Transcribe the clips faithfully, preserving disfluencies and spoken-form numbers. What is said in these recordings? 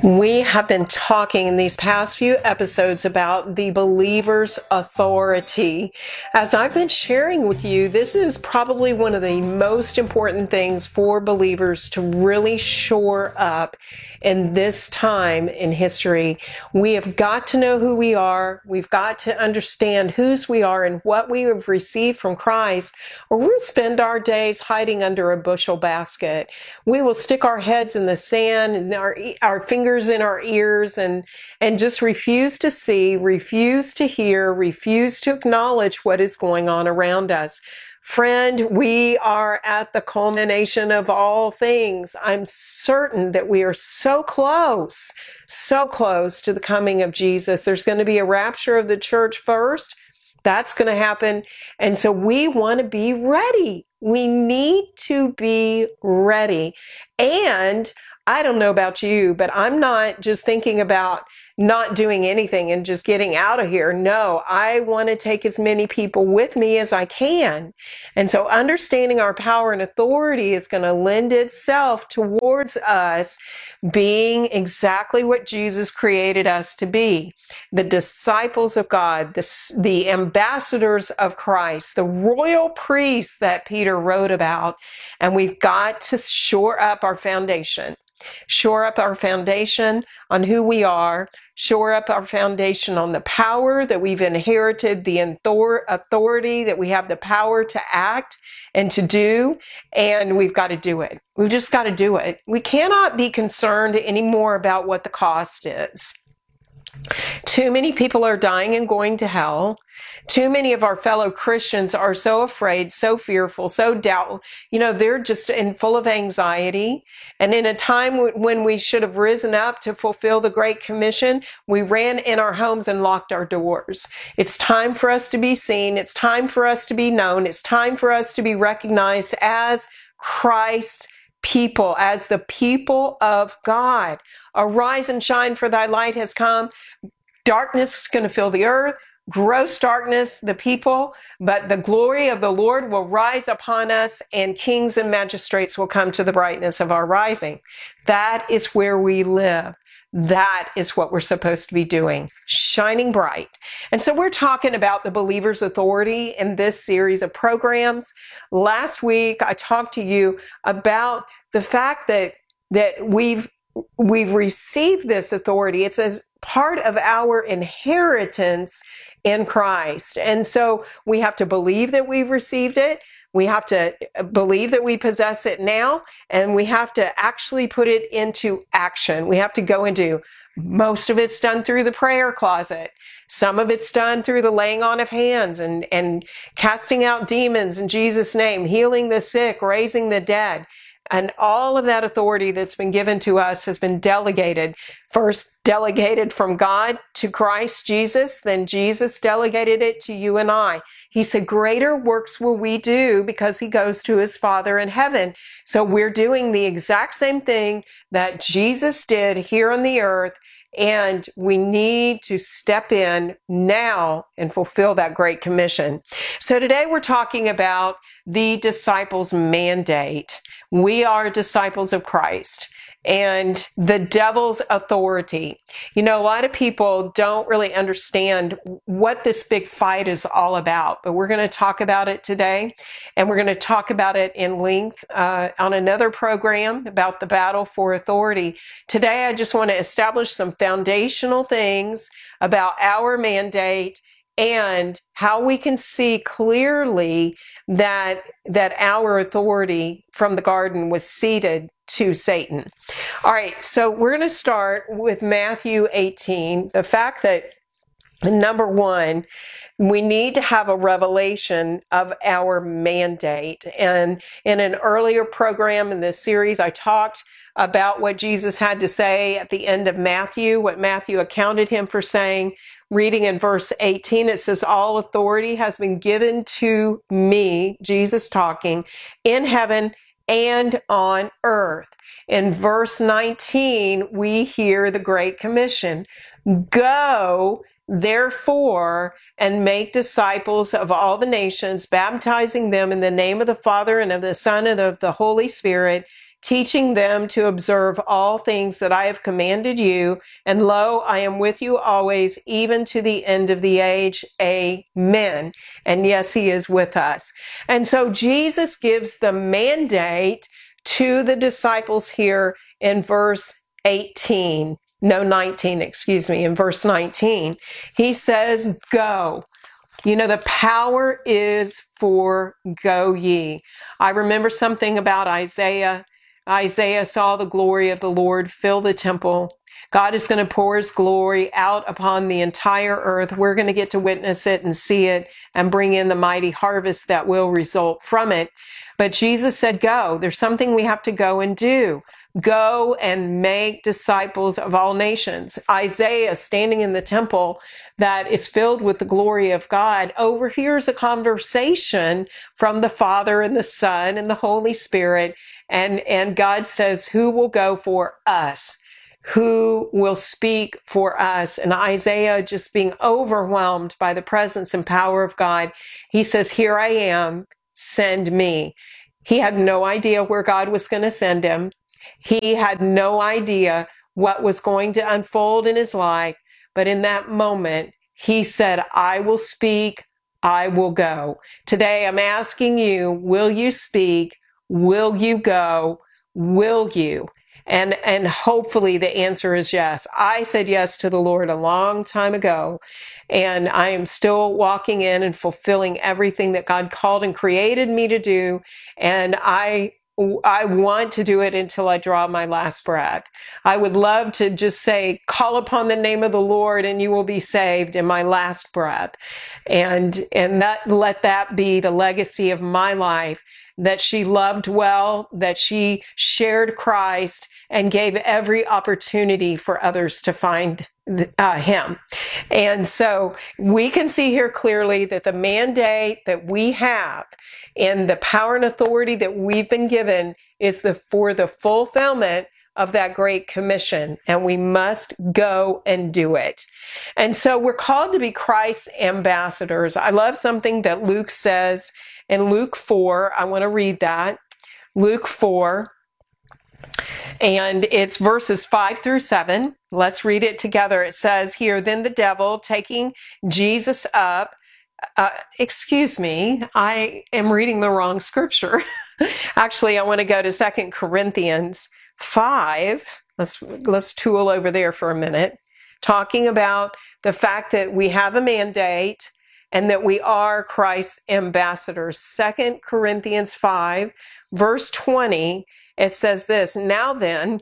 We have been talking in these past few episodes about the believer's authority. As I've been sharing with you, this is probably one of the most important things for believers to really shore up in this time in history. We have got to know who we are. We've got to understand whose we are and what we have received from Christ, or we'll spend our days hiding under a bushel basket. We will stick our heads in the sand and our, our fingers in our ears and, and just refuse to see, refuse to hear, refuse to acknowledge what is going on around us. Friend, we are at the culmination of all things. I'm certain that we are so close, so close to the coming of Jesus. There's going to be a rapture of the church first. That's going to happen. And so we want to be ready. We need to be ready. And I don't know about you, but I'm not just thinking about not doing anything and just getting out of here. No, I want to take as many people with me as I can. And so understanding our power and authority is going to lend itself towards us being exactly what Jesus created us to be. The disciples of God, the, the ambassadors of Christ, the royal priests that Peter wrote about. And we've got to shore up our foundation. Shore up our foundation on who we are, shore up our foundation on the power that we've inherited, the authority that we have the power to act and to do, and we've got to do it. We've just got to do it. We cannot be concerned anymore about what the cost is. Too many people are dying and going to hell. Too many of our fellow Christians are so afraid, so fearful, so doubtful. You know, they're just in full of anxiety. And in a time when we should have risen up to fulfill the Great Commission, we ran in our homes and locked our doors. It's time for us to be seen. It's time for us to be known. It's time for us to be recognized as Christ's people, as the people of God. Arise and shine, for thy light has come. Darkness is going to fill the earth, gross darkness, the people, but the glory of the Lord will rise upon us, and kings and magistrates will come to the brightness of our rising. That is where we live. That is what we're supposed to be doing, shining bright. And so we're talking about the believer's authority in this series of programs. Last week, I talked to you about the fact that, that we've We've received this authority. It's as part of our inheritance in Christ. And so we have to believe that we've received it. We have to believe that we possess it now, and we have to actually put it into action. We have to go into, most of it's done through the prayer closet. Some of it's done through the laying on of hands and, and casting out demons in Jesus' name, healing the sick, raising the dead. And all of that authority that's been given to us has been delegated. First delegated from God to Christ Jesus, then Jesus delegated it to you and I. He said, greater works will we do because he goes to his Father in heaven. So we're doing the exact same thing that Jesus did here on the earth. And we need to step in now and fulfill that great commission. So today we're talking about the disciples' mandate. We are disciples of Christ and the devil's authority. You know, a lot of people don't really understand what this big fight is all about, but we're going to talk about it today, and we're going to talk about it in length uh, on another program about the battle for authority. Today, I just want to establish some foundational things about our mandate and how we can see clearly that that our authority from the garden was ceded to Satan. All right, so we're going to start with Matthew eighteen. The fact that, number one, we need to have a revelation of our mandate. And in an earlier program in this series, I talked about what Jesus had to say at the end of Matthew, what Matthew accounted him for saying. Reading in verse eighteen, it says, all authority has been given to me, Jesus talking, in heaven and on earth. In verse nineteen, we hear the Great Commission. Go, therefore, and make disciples of all the nations, baptizing them in the name of the Father and of the Son and of the Holy Spirit, teaching them to observe all things that I have commanded you. And lo, I am with you always, even to the end of the age. Amen. And yes, he is with us. And so Jesus gives the mandate to the disciples here in verse eighteen. No, nineteen, excuse me, in verse nineteen. He says, go. You know, the power is for go ye. I remember something about Isaiah. Isaiah saw the glory of the Lord fill the temple. God is going to pour his glory out upon the entire earth. We're going to get to witness it and see it and bring in the mighty harvest that will result from it. But Jesus said, go. There's something we have to go and do. Go and make disciples of all nations. Isaiah, standing in the temple that is filled with the glory of God, overhears a conversation from the Father and the Son and the Holy Spirit. And, and God says, who will go for us? Who will speak for us? And Isaiah, just being overwhelmed by the presence and power of God, he says, here I am, send me. He had no idea where God was going to send him. He had no idea what was going to unfold in his life. But in that moment, he said, I will speak, I will go. Today, I'm asking you, will you speak? Will you go? Will you? And, and hopefully the answer is yes. I said yes to the Lord a long time ago, and I am still walking in and fulfilling everything that God called and created me to do. And I I want to do it until I draw my last breath. I would love to just say, call upon the name of the Lord and you will be saved in my last breath. And, and that, let that be the legacy of my life, that she loved well, that she shared Christ and gave every opportunity for others to find uh, him. And so we can see here clearly that the mandate that we have and the power and authority that we've been given is the for the fulfillment of that great commission, and we must go and do it. And so we're called to be Christ's ambassadors. I love something that Luke says in Luke four. I want to read that. Luke four, and it's verses five through seven. Let's read it together. It says here, then the devil, taking Jesus up, Uh, excuse me, I am reading the wrong scripture. Actually, I want to go to Second Corinthians five. Let's, let's tool over there for a minute. Talking about the fact that we have a mandate and that we are Christ's ambassadors. Second Corinthians five, verse twenty, it says this, now then,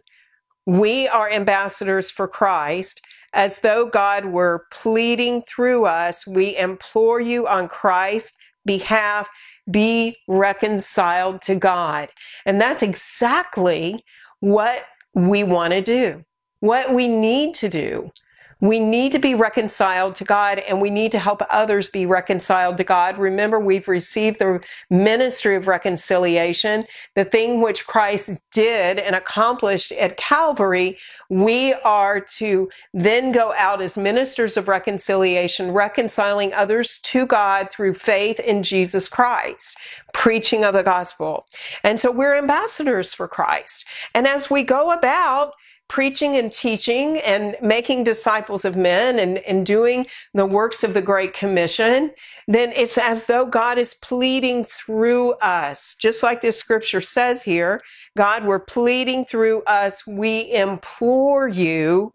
we are ambassadors for Christ. As though God were pleading through us, we implore you on Christ's behalf, be reconciled to God. And that's exactly what we want to do, what we need to do. We need to be reconciled to God, and we need to help others be reconciled to God. Remember, we've received the ministry of reconciliation, the thing which Christ did and accomplished at Calvary. We are to then go out as ministers of reconciliation, reconciling others to God through faith in Jesus Christ, preaching of the gospel. And so we're ambassadors for Christ. And as we go about preaching and teaching and making disciples of men and, and doing the works of the Great Commission, then it's as though God is pleading through us. Just like this scripture says here, God, we're pleading through us. We implore you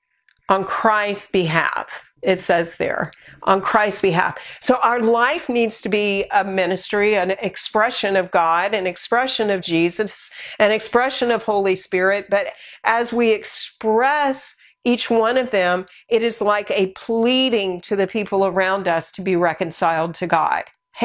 on Christ's behalf. It says there, on Christ's behalf. So our life needs to be a ministry, an expression of God, an expression of Jesus, an expression of Holy Spirit. But as we express each one of them, it is like a pleading to the people around us to be reconciled to God.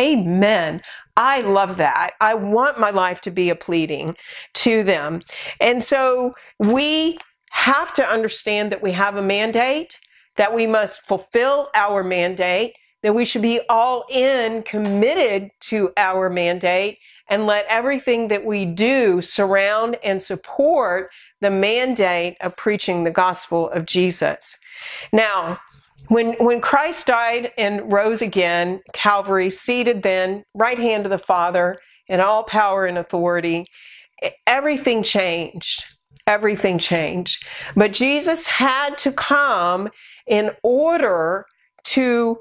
Amen. I love that. I want my life to be a pleading to them. And so we have to understand that we have a mandate, that we must fulfill our mandate, that we should be all in, committed to our mandate, and let everything that we do surround and support the mandate of preaching the gospel of Jesus. Now, when, when Christ died and rose again, Calvary, seated then, right hand of the Father, in all power and authority, everything changed. Everything changed. But Jesus had to come in order to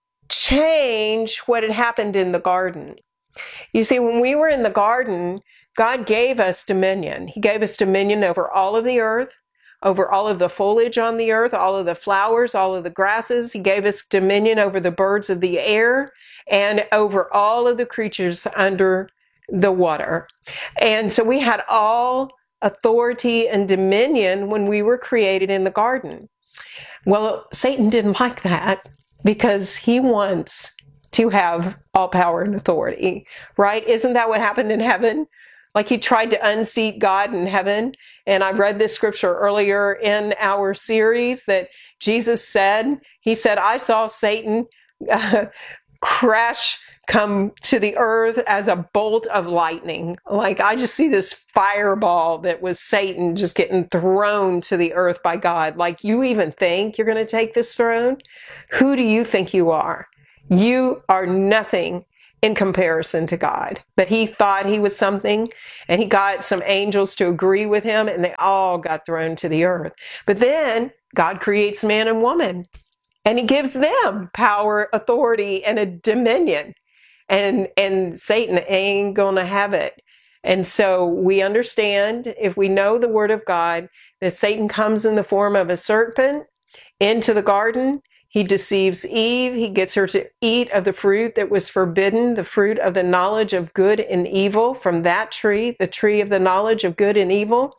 change what had happened in the garden. You see, when we were in the garden, God gave us dominion. He gave us dominion over all of the earth, over all of the foliage on the earth, all of the flowers, all of the grasses. He gave us dominion over the birds of the air and over all of the creatures under the water. And so we had all authority and dominion when we were created in the garden. Well, Satan didn't like that because he wants to have all power and authority, right? Isn't that what happened in heaven? Like he tried to unseat God in heaven. And I read this scripture earlier in our series that Jesus said, he said, I saw Satan uh, crash come to the earth as a bolt of lightning. Like I just see this fireball that was Satan just getting thrown to the earth by God. Like, you even think you're going to take this throne? Who do you think you are? You are nothing in comparison to God. But he thought he was something, and he got some angels to agree with him, and they all got thrown to the earth. But then God creates man and woman, and he gives them power, authority, and a dominion. And, and Satan ain't gonna have it. And so we understand, if we know the word of God, that Satan comes in the form of a serpent into the garden. He deceives Eve. He gets her to eat of the fruit that was forbidden, the fruit of the knowledge of good and evil from that tree, the tree of the knowledge of good and evil.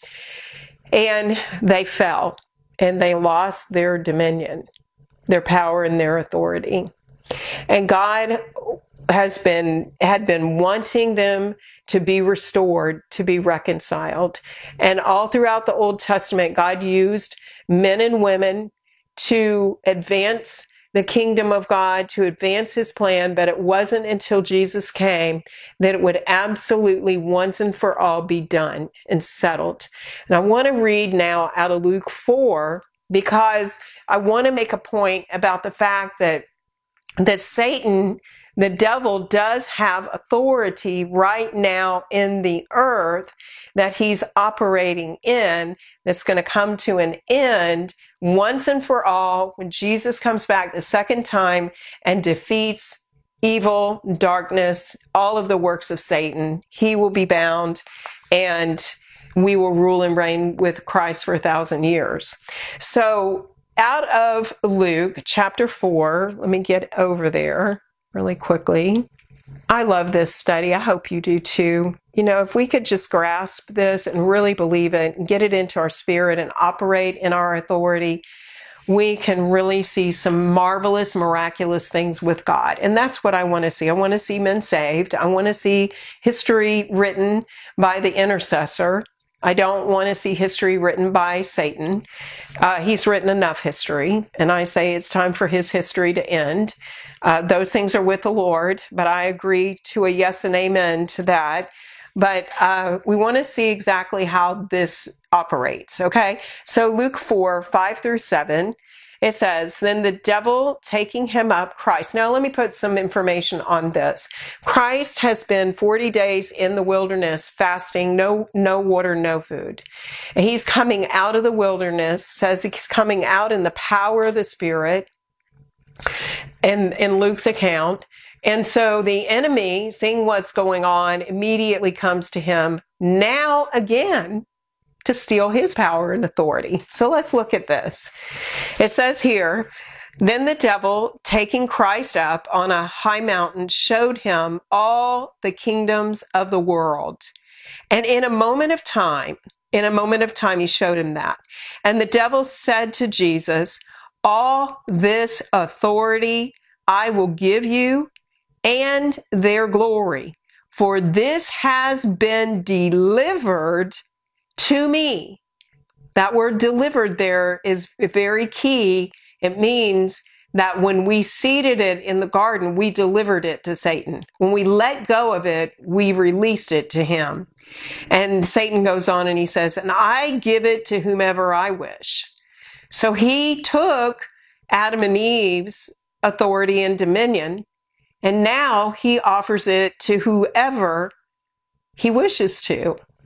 And they fell, and they lost their dominion, their power, and their authority. And God has been, had been wanting them to be restored, to be reconciled. And all throughout the Old Testament, God used men and women to advance the kingdom of God, to advance his plan, but it wasn't until Jesus came that it would absolutely once and for all be done and settled. And I want to read now out of Luke four, because I want to make a point about the fact that that Satan, the devil, does have authority right now in the earth that he's operating in, that's going to come to an end once and for all when Jesus comes back the second time and defeats evil, darkness, all of the works of Satan. He will be bound, and we will rule and reign with Christ for a thousand years. So out of Luke chapter four, let me get over there really quickly. I love this study. I hope you do too. You know, if we could just grasp this and really believe it and get it into our spirit and operate in our authority, we can really see some marvelous, miraculous things with God. And that's what I want to see. I want to see men saved. I want to see history written by the intercessor. I don't want to see history written by Satan. Uh, he's written enough history, and I say it's time for his history to end. Uh, those things are with the Lord, but I agree to a yes and amen to that. But uh, we want to see exactly how this operates, okay? So Luke four, five through seven, it says, then the devil taking him up, Christ. Now let me put some information on this. Christ has been forty days in the wilderness fasting, no, no water, no food. And he's coming out of the wilderness, says he's coming out in the power of the Spirit in, in Luke's account. And so the enemy, seeing what's going on, immediately comes to him now again to steal his power and authority. So let's look at this. It says here, then the devil, taking Christ up on a high mountain, showed him all the kingdoms of the world. And in a moment of time, in a moment of time, he showed him that. And the devil said to Jesus, all this authority I will give you, and their glory, for this has been delivered to me. That word delivered there is very key. It means that when we seeded it in the garden, we delivered it to Satan. When we let go of it, we released it to him. And Satan goes on and he says, and I give it to whomever I wish. So he took Adam and Eve's authority and dominion, and now he offers it to whoever he wishes to.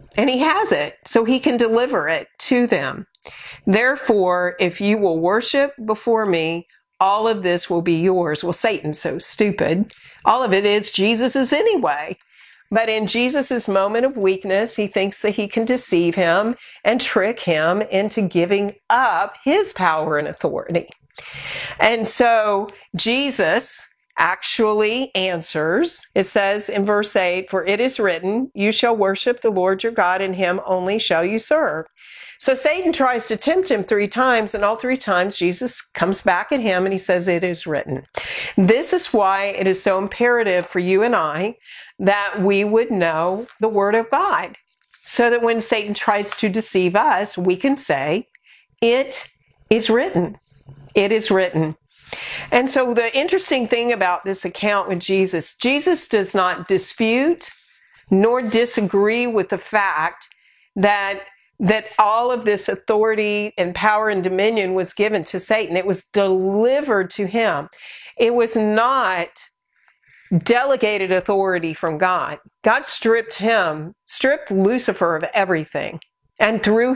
and he has it, so he can deliver it to them. Therefore, if you will worship before me, all of this will be yours. Well, Satan's so stupid. All of it is Jesus's anyway. But in Jesus's moment of weakness, he thinks that he can deceive him and trick him into giving up his power and authority. And so Jesus actually answers. It says in verse eight, for it is written, you shall worship the Lord your God, and him only shall you serve. So Satan tries to tempt him three times, and all three times Jesus comes back at him and he says, it is written. This is why it is so imperative for you and I that we would know the Word of God, so that when Satan tries to deceive us, we can say, it is written. It is written. And so the interesting thing about this account with Jesus, Jesus does not dispute nor disagree with the fact that that all of this authority and power and dominion was given to Satan. It was delivered to him. It was not delegated authority from God. God stripped him, stripped Lucifer of everything, and threw